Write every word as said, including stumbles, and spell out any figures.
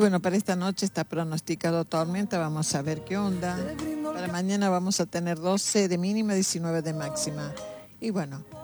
bueno, para esta noche está pronosticado tormenta, vamos a ver qué onda. Para mañana vamos a tener doce de mínima, diecinueve de máxima. Y bueno,